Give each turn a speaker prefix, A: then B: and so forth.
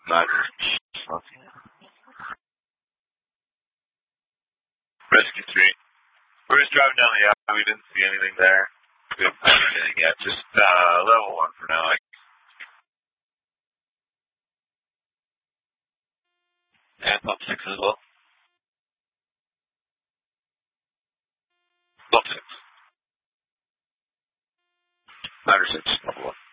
A: Okay. Rescue 3. We're just driving down the alley. We didn't see anything there. We haven't found anything yet. Just level 1 for now. And pump 6 as well. Pump 6. 9 or 6, level 1.